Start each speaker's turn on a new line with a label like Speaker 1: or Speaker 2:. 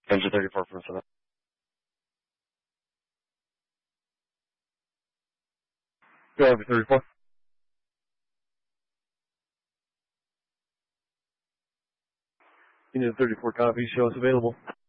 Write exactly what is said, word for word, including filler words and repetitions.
Speaker 1: Engine thirty-four for seven. Go over thirty-four. Unit thirty-four copy, show us available.